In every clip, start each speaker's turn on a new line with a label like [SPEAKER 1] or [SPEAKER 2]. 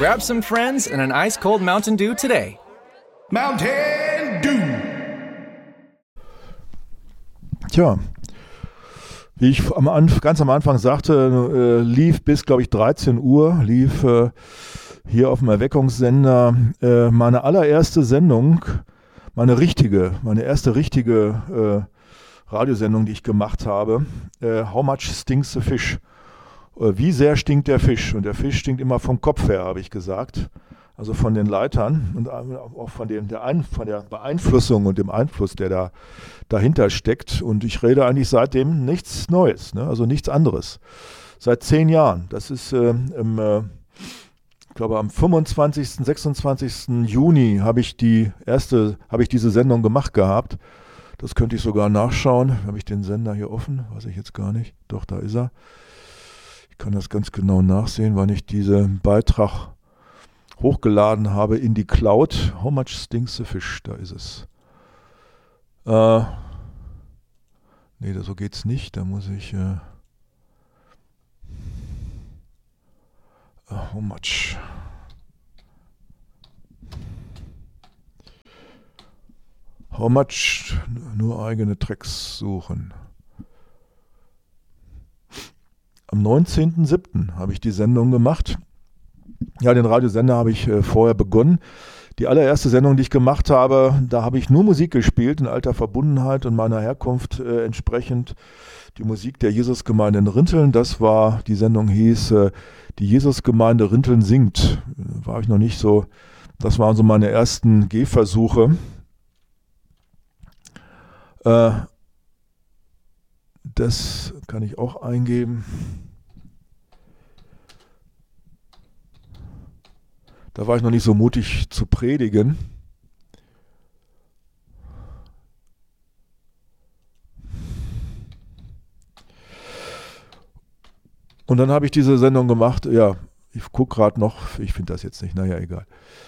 [SPEAKER 1] Grab some friends and an ice-cold Mountain Dew today.
[SPEAKER 2] Mountain Dew.
[SPEAKER 3] Tja, wie ich ganz am Anfang sagte, lief bis, glaube ich, 13 Uhr, lief hier auf dem Erweckungssender meine allererste Sendung, meine erste richtige Radiosendung, die ich gemacht habe. How much stinks the fish? Wie sehr stinkt der Fisch? Und der Fisch stinkt immer vom Kopf her, habe ich gesagt. Also von den Leitern und auch von der Beeinflussung und dem Einfluss, der da dahinter steckt. Und ich rede eigentlich seitdem nichts Neues, ne? Also nichts anderes. Seit 10 Jahren. Das ist ich glaube am 25., 26. Juni habe ich diese Sendung gemacht gehabt. Das könnte ich sogar nachschauen. Habe ich den Sender hier offen? Weiß ich jetzt gar nicht. Doch, da ist er. Ich kann das ganz genau nachsehen, wann ich diesen Beitrag hochgeladen habe in die Cloud. How much stinks the fish? Da ist es. Nee, so geht's nicht. Da muss ich... how much? How much? Nur eigene Tracks suchen. Am 19.07. habe ich die Sendung gemacht. Ja, den Radiosender habe ich vorher begonnen. Die allererste Sendung, die ich gemacht habe, da habe ich nur Musik gespielt, in alter Verbundenheit und meiner Herkunft entsprechend. Die Musik der Jesusgemeinde in Rinteln, die Sendung hieß Die Jesusgemeinde Rinteln singt. War ich noch nicht so, das waren so meine ersten Gehversuche. Das kann ich auch eingeben. Da war ich noch nicht so mutig zu predigen. Und dann habe ich diese Sendung gemacht. Ja, ich gucke gerade noch. Ich finde das jetzt nicht. Naja, egal.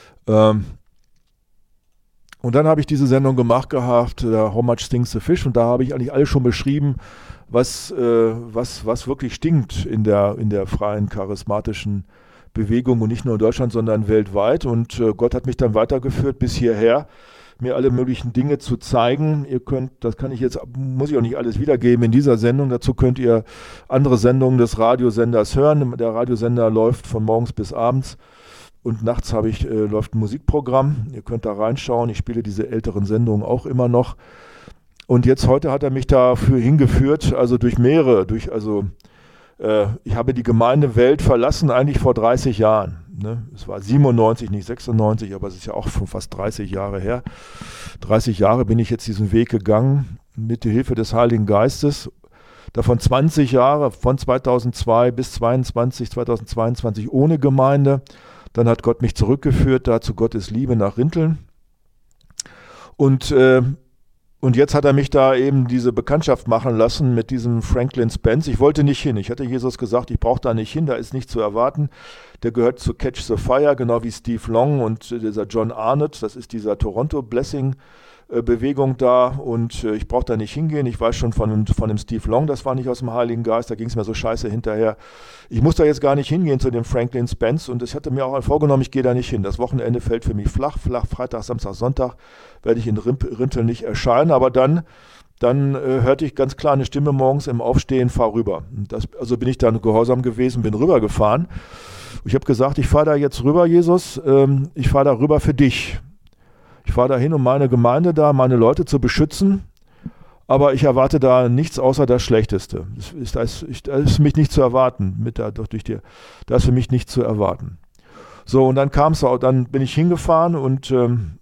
[SPEAKER 3] Und dann habe ich diese Sendung gemacht gehabt, How much stinks the fish? Und da habe ich eigentlich alles schon beschrieben, was wirklich stinkt in der freien, charismatischen Bewegung und nicht nur in Deutschland, sondern weltweit. Und Gott hat mich dann weitergeführt bis hierher, mir alle möglichen Dinge zu zeigen. Muss ich auch nicht alles wiedergeben in dieser Sendung. Dazu könnt ihr andere Sendungen des Radiosenders hören. Der Radiosender läuft von morgens bis abends und nachts läuft ein Musikprogramm. Ihr könnt da reinschauen. Ich spiele diese älteren Sendungen auch immer noch. Und heute hat er mich dafür hingeführt, also durch mehrere, ich habe die Gemeindewelt verlassen eigentlich vor 30 Jahren. Ne? Es war 97, nicht 96, aber es ist ja auch schon fast 30 Jahre her. 30 Jahre bin ich jetzt diesen Weg gegangen mit der Hilfe des Heiligen Geistes. Davon 20 Jahre, von 2002 bis 2022 ohne Gemeinde. Dann hat Gott mich zurückgeführt, dazu Gottes Liebe nach Rinteln. Und jetzt hat er mich da eben diese Bekanntschaft machen lassen mit diesem Franklin Spence. Ich wollte nicht hin. Ich hatte Jesus gesagt, ich brauche da nicht hin, da ist nichts zu erwarten. Der gehört zu Catch the Fire, genau wie Steve Long und dieser John Arnott. Das ist dieser Toronto Blessing Bewegung da und ich brauche da nicht hingehen. Ich weiß schon von dem Steve Long, das war nicht aus dem Heiligen Geist, da ging es mir so scheiße hinterher. Ich muss da jetzt gar nicht hingehen zu dem Franklin Spence und ich hatte mir auch vorgenommen, ich gehe da nicht hin. Das Wochenende fällt für mich flach, Freitag, Samstag, Sonntag werde ich in Rinteln nicht erscheinen, aber dann hörte ich ganz klar eine Stimme morgens im Aufstehen, fahr rüber. Also bin ich dann gehorsam gewesen, bin rübergefahren. Ich habe gesagt, ich fahre da jetzt rüber, Jesus, ich fahre da rüber für dich. Ich fahre dahin, um meine Gemeinde da, meine Leute zu beschützen, aber ich erwarte da nichts außer das Schlechteste. Da ist für mich nicht zu erwarten. Da ist für mich nicht zu erwarten. So, und dann bin ich hingefahren und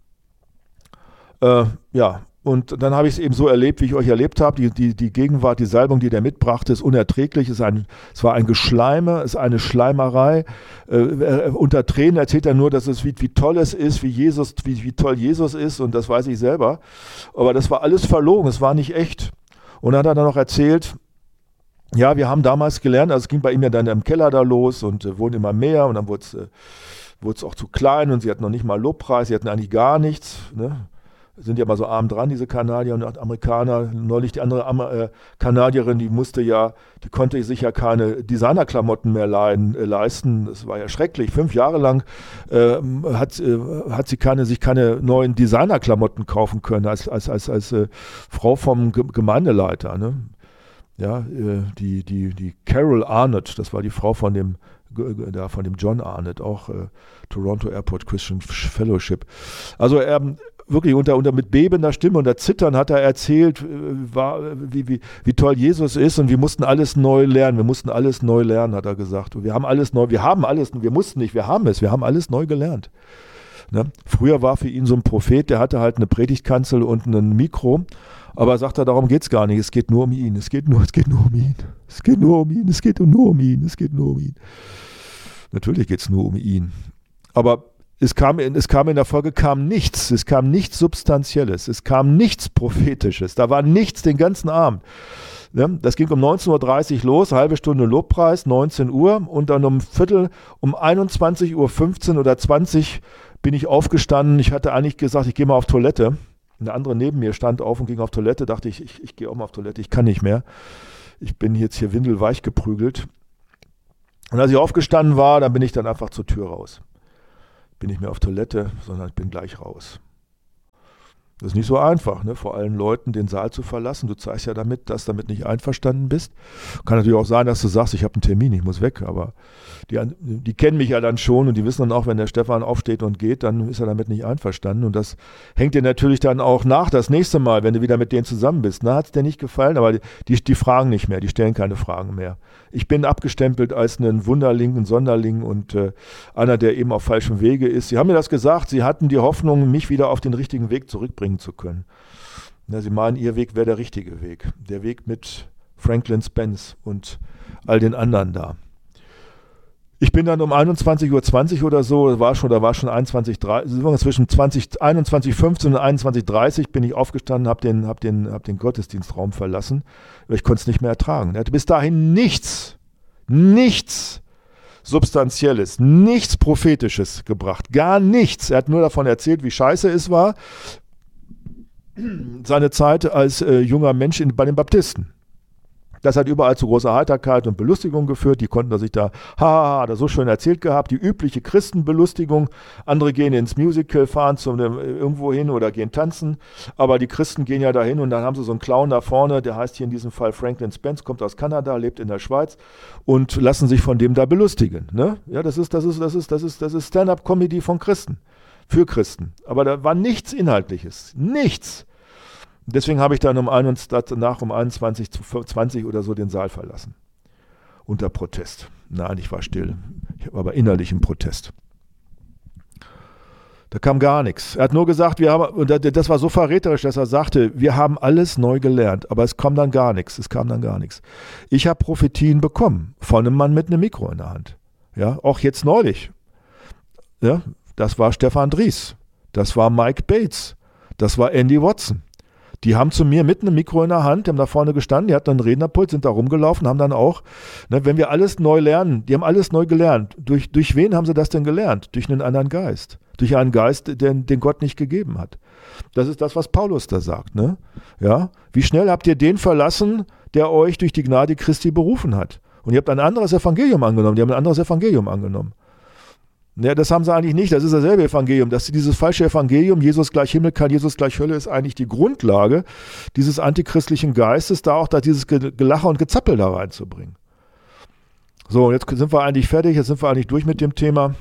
[SPEAKER 3] und dann habe ich es eben so erlebt, wie ich euch erlebt habe. Die Gegenwart, die Salbung, die der mitbrachte, ist unerträglich. Es war ein Geschleime, es ist eine Schleimerei. Unter Tränen erzählt er nur, dass es wie toll es ist, wie toll Jesus ist, und das weiß ich selber. Aber das war alles verlogen, es war nicht echt. Und dann hat er dann noch erzählt, ja, wir haben damals gelernt, also es ging bei ihm ja dann im Keller da los und wurden immer mehr und dann wurde es auch zu klein und sie hatten noch nicht mal Lobpreis, sie hatten eigentlich gar nichts, ne? sind ja mal so arm dran, diese Kanadier und Amerikaner. Neulich die andere Kanadierin, die konnte sich ja keine Designerklamotten mehr leisten. Das war ja schrecklich. 5 Jahre lang hat sie sich keine neuen Designerklamotten kaufen können als Frau vom Gemeindeleiter. Ne? Ja, die Carol Arnott, das war die Frau von dem John Arnott, auch Toronto Airport Christian Fellowship. Also wirklich mit bebender Stimme, unter Zittern hat er erzählt, wie toll Jesus ist, und wir mussten alles neu lernen. Wir mussten alles neu lernen, hat er gesagt. Wir haben alles, wir haben alles neu gelernt. Ne? Früher war für ihn so ein Prophet, der hatte halt eine Predigtkanzel und ein Mikro, aber sagt er, darum geht es gar nicht, es geht nur um ihn, es geht nur um ihn. Natürlich geht es nur um ihn. Aber es kam in der Folge nichts, es kam nichts Substanzielles, es kam nichts Prophetisches, da war nichts den ganzen Abend. Das ging um 19.30 Uhr los, halbe Stunde Lobpreis, 19 Uhr, und dann um 21.15 Uhr oder 20 bin ich aufgestanden. Ich hatte eigentlich gesagt, ich gehe mal auf Toilette. Eine andere neben mir stand auf und ging auf Toilette, dachte ich gehe auch mal auf Toilette, ich kann nicht mehr. Ich bin jetzt hier windelweich geprügelt. Und als ich aufgestanden war, dann bin ich dann einfach zur Tür raus. Bin nicht mehr auf Toilette, sondern ich bin gleich raus. Das ist nicht so einfach, ne? Vor allen Leuten den Saal zu verlassen. Du zeigst ja damit, dass du damit nicht einverstanden bist. Kann natürlich auch sein, dass du sagst, ich habe einen Termin, ich muss weg. Aber die kennen mich ja dann schon, und die wissen dann auch, wenn der Stefan aufsteht und geht, dann ist er damit nicht einverstanden. Und das hängt dir natürlich dann auch nach das nächste Mal, wenn du wieder mit denen zusammen bist. Hat es dir nicht gefallen? Aber die fragen nicht mehr, die stellen keine Fragen mehr. Ich bin abgestempelt als ein Wunderling, ein Sonderling und einer, der eben auf falschem Wege ist. Sie haben mir das gesagt, sie hatten die Hoffnung, mich wieder auf den richtigen Weg zurückbringen zu können. Sie meinen, ihr Weg wäre der richtige Weg. Der Weg mit Franklin Spence und all den anderen da. Ich bin dann um 21.20 Uhr oder so, da war schon 21.30 zwischen 21.15 und 21.30 bin ich aufgestanden, habe den Gottesdienstraum verlassen, weil ich konnte es nicht mehr ertragen. Er hatte bis dahin nichts Substanzielles, nichts Prophetisches gebracht, gar nichts. Er hat nur davon erzählt, wie scheiße es war, seine Zeit als junger Mensch bei den Baptisten. Das hat überall zu großer Heiterkeit und Belustigung geführt. Die konnten sich da, hat er so schön erzählt gehabt, die übliche Christenbelustigung. Andere gehen ins Musical, fahren irgendwo hin oder gehen tanzen. Aber die Christen gehen ja dahin, und dann haben sie so einen Clown da vorne, der heißt hier in diesem Fall Franklin Spence, kommt aus Kanada, lebt in der Schweiz, und lassen sich von dem da belustigen. Ne? Ja, das ist Stand-up-Comedy von Christen, für Christen. Aber da war nichts Inhaltliches, nichts. Deswegen habe ich dann um 21.20 oder so den Saal verlassen. Unter Protest. Nein, ich war still. Ich war aber innerlich im Protest. Da kam gar nichts. Er hat nur gesagt, das war so verräterisch, dass er sagte, wir haben alles neu gelernt, aber es kam dann gar nichts. Ich habe Prophetien bekommen von einem Mann mit einem Mikro in der Hand. Ja, auch jetzt neulich. Ja, das war Stefan Dries. Das war Mike Bates. Das war Andy Watson. Die haben zu mir mit einem Mikro in der Hand, die haben da vorne gestanden, die hatten einen Rednerpult, sind da rumgelaufen, haben dann auch, wenn wir alles neu lernen, die haben alles neu gelernt. Durch wen haben sie das denn gelernt? Durch einen anderen Geist. Durch einen Geist, den Gott nicht gegeben hat. Das ist das, was Paulus da sagt. Ne? Ja? Wie schnell habt ihr den verlassen, der euch durch die Gnade Christi berufen hat? Und ihr habt ein anderes Evangelium angenommen. Ja, das haben sie eigentlich nicht, das ist dasselbe Evangelium. Dieses falsche Evangelium, Jesus gleich Himmel, kein Jesus gleich Hölle, ist eigentlich die Grundlage dieses antichristlichen Geistes, da dieses Gelache und Gezappel da reinzubringen. So, jetzt sind wir eigentlich fertig, jetzt sind wir eigentlich durch mit dem Thema.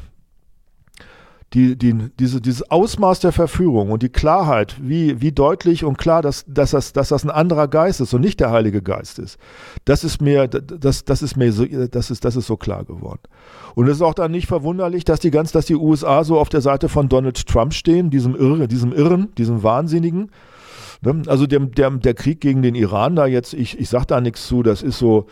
[SPEAKER 3] Dieses Ausmaß der Verführung und die Klarheit, wie deutlich und klar, dass das ein anderer Geist ist und nicht der Heilige Geist ist, das ist so klar geworden. Und es ist auch dann nicht verwunderlich, dass die USA so auf der Seite von Donald Trump stehen, diesem Wahnsinnigen. Also der Krieg gegen den Iran da jetzt, ich sage da nichts zu, das ist so,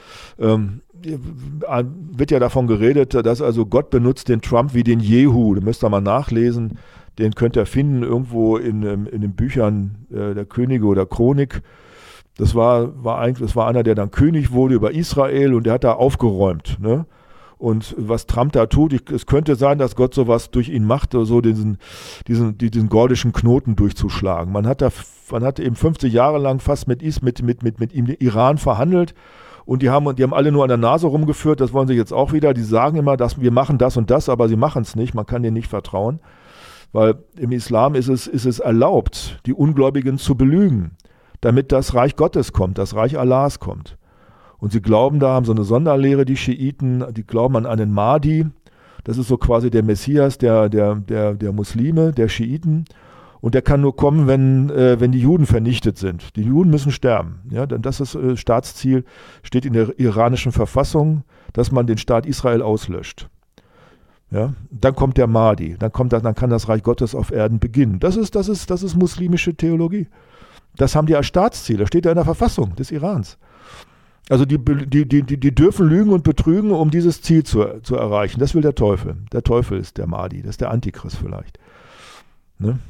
[SPEAKER 3] wird ja davon geredet, dass also Gott benutzt den Trump wie den Jehu, den müsst ihr mal nachlesen, den könnt ihr finden irgendwo in den Büchern der Könige oder Chronik. Das war einer, der dann König wurde über Israel, und der hat da aufgeräumt, ne? Und was Trump da tut, es könnte sein, dass Gott sowas durch ihn macht, so diesen gordischen Knoten durchzuschlagen. Man hat eben 50 Jahre lang fast mit ihm, Iran verhandelt. Und die haben alle nur an der Nase rumgeführt, das wollen sie jetzt auch wieder. Die sagen immer, dass wir machen das und das, aber sie machen es nicht. Man kann denen nicht vertrauen. Weil im Islam ist es erlaubt, die Ungläubigen zu belügen, damit das Reich Gottes kommt, das Reich Allahs kommt. Und sie glauben da, haben so eine Sonderlehre, die Schiiten, die glauben an einen Mahdi. Das ist so quasi der Messias der Muslime, der Schiiten. Und der kann nur kommen, wenn die Juden vernichtet sind. Die Juden müssen sterben. Ja, denn das ist Staatsziel, steht in der iranischen Verfassung, dass man den Staat Israel auslöscht. Ja, dann kommt der Mahdi, dann kann das Reich Gottes auf Erden beginnen. Das ist muslimische Theologie. Das haben die als Staatsziel, das steht ja in der Verfassung des Irans. Also die dürfen lügen und betrügen, um dieses Ziel zu erreichen. Das will der Teufel. Der Teufel ist der Mahdi, das ist der Antichrist vielleicht. Ne?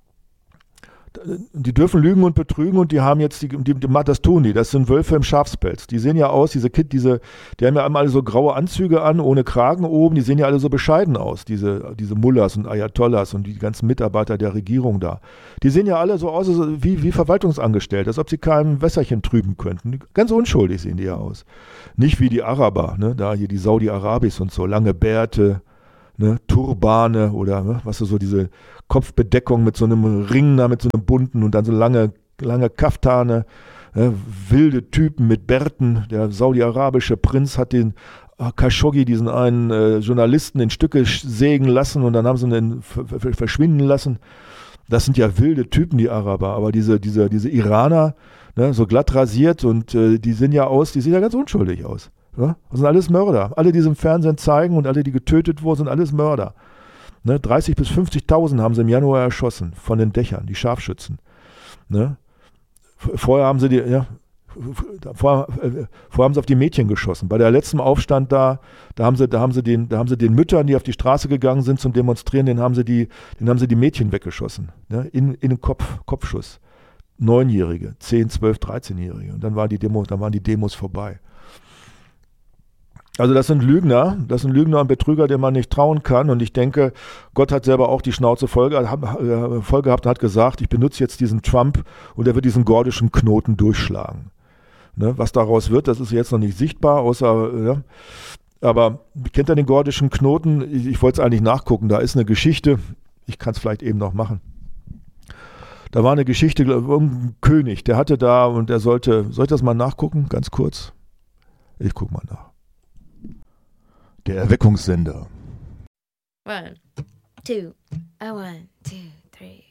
[SPEAKER 3] Die dürfen lügen und betrügen und die haben jetzt, das tun die, das sind Wölfe im Schafspelz. Die sehen ja aus, die haben ja alle so graue Anzüge an, ohne Kragen oben, die sehen ja alle so bescheiden aus, diese Mullahs und Ayatollahs und die ganzen Mitarbeiter der Regierung da. Die sehen ja alle so aus wie Verwaltungsangestellte, als ob sie kein Wässerchen trüben könnten. Ganz unschuldig sehen die ja aus. Nicht wie die Araber, ne? Da hier die Saudi-Arabis und so, lange Bärte, ne? Turbane oder ne? Was so diese Kopfbedeckung mit so einem Ring da, mit so einem bunten und dann so lange Kaftane, wilde Typen mit Bärten. Der saudi-arabische Prinz hat den Khashoggi, diesen einen Journalisten, in Stücke sägen lassen und dann haben sie ihn verschwinden lassen. Das sind ja wilde Typen, die Araber, aber diese Iraner, ne, so glatt rasiert und die sehen ja ganz unschuldig aus. Ja? Das sind alles Mörder. Alle, die es im Fernsehen zeigen und alle, die getötet wurden, sind alles Mörder. Ne, 30.000 bis 50.000 haben sie im Januar erschossen von den Dächern, die Scharfschützen. Ne? Vorher haben sie auf die Mädchen geschossen. Bei der letzten Aufstand da haben sie den Müttern, die auf die Straße gegangen sind zum Demonstrieren, denen haben sie die Mädchen weggeschossen. Ne? In den Kopfschuss. 9-Jährige, 10, 12, 13-Jährige. Und dann waren die Demos vorbei. Also das sind Lügner und Betrüger, denen man nicht trauen kann. Und ich denke, Gott hat selber auch die Schnauze voll gehabt und hat gesagt, ich benutze jetzt diesen Trump und er wird diesen gordischen Knoten durchschlagen. Ne, was daraus wird, das ist jetzt noch nicht sichtbar, außer, aber kennt ihr den gordischen Knoten? Ich wollte es eigentlich nachgucken, da ist eine Geschichte, ich kann es vielleicht eben noch machen. Da war eine Geschichte, irgendein König, der hatte da und er soll ich das mal nachgucken, ganz kurz? Ich gucke mal nach. Der Erweckungssender.
[SPEAKER 4] 1, 2, 1, 2, 3.